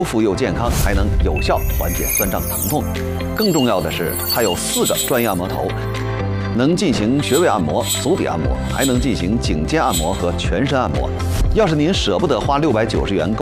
服又健康，还能有效缓解酸胀疼痛。更重要的是，它有4个专业按摩头，能进行穴位按摩、足底按摩，还能进行颈肩按摩和全身按摩。要是您舍不得花690元购